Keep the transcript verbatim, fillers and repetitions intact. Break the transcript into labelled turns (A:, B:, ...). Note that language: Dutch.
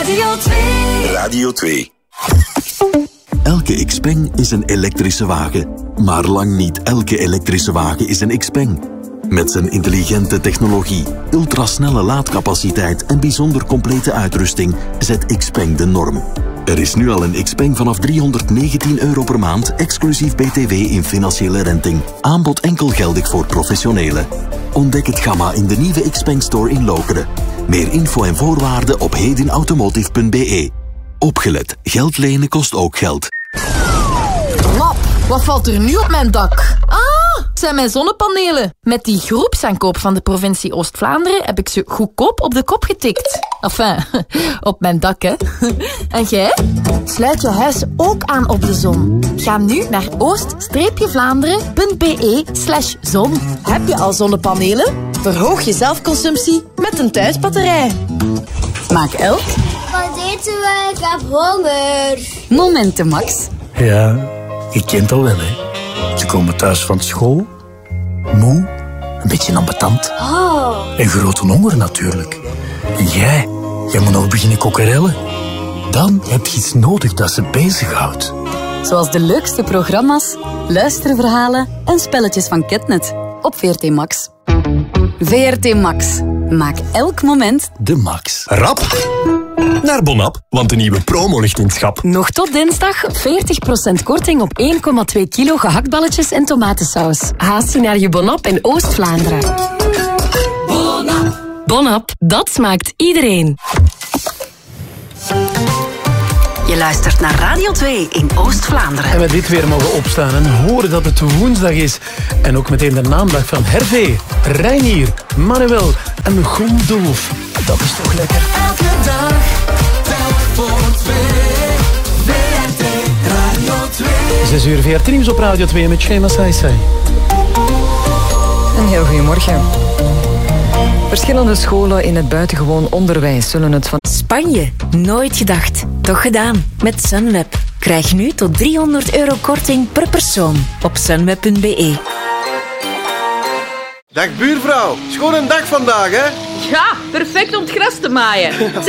A: Radio twee.
B: Radio twee. Elke Xpeng is een elektrische wagen. Maar lang niet elke elektrische wagen is een Xpeng. Met zijn intelligente technologie, ultrasnelle laadcapaciteit en bijzonder complete uitrusting zet Xpeng de norm. Er is nu al een Xpeng vanaf driehonderdnegentien euro per maand, exclusief B T W in financiële renting. Aanbod enkel geldig voor professionelen. Ontdek het gamma in de nieuwe Xpeng Store in Lokeren. Meer info en voorwaarden op hedenautomotive punt b e. Opgelet, geld lenen kost ook geld.
C: Lap, wat valt er nu op mijn dak? Ah, het zijn mijn zonnepanelen. Met die groepsaankoop van de provincie Oost-Vlaanderen heb ik ze goedkoop op de kop getikt. Enfin, op mijn dak, hè. En jij? Sluit je huis ook aan op de zon. Ga nu naar oost-vlaanderen punt b e slash zon. Heb je al zonnepanelen? Verhoog je zelfconsumptie met een thuisbatterij. Maak elk...
D: Wat eten we? Ik heb honger.
C: Momenten, Max.
E: Ja, je kent al wel, hè. Ze komen thuis van school, moe, een beetje ambetant.
D: Oh.
E: En grote honger natuurlijk. En jij, jij moet nog beginnen kokkerellen. Dan heb je iets nodig dat ze bezighoudt.
F: Zoals de leukste programma's, luisterverhalen en spelletjes van Ketnet. Op V R T Max. V R T Max. Maak elk moment
E: de max.
G: Rap naar Bonap, want de nieuwe promo ligt in het schap.
H: Nog tot dinsdag veertig procent korting op één komma twee kilo gehaktballetjes en tomatensaus. Haast je naar je Bonap in Oost-Vlaanderen. Bonap. Bonap, dat smaakt iedereen.
I: Je luistert naar Radio twee in Oost-Vlaanderen.
E: En met dit weer mogen opstaan en horen dat het woensdag is. En ook meteen de naamdag van Hervé, Reinier, Manuel en Gondolf. Dat is toch lekker.
A: Elke dag, telk voor twee. V R T Radio twee.
E: zes uur V R T Nieuws op Radio twee met Shema Saisai.
J: Een heel goedemorgen. Verschillende scholen in het buitengewoon onderwijs zullen het van...
K: Spanje, nooit gedacht. Toch gedaan. Met Sunweb. Krijg nu tot driehonderd euro korting per persoon op sunweb punt b e.
L: Dag buurvrouw, schoon een dag vandaag, hè?
M: Ja, perfect om het gras te maaien.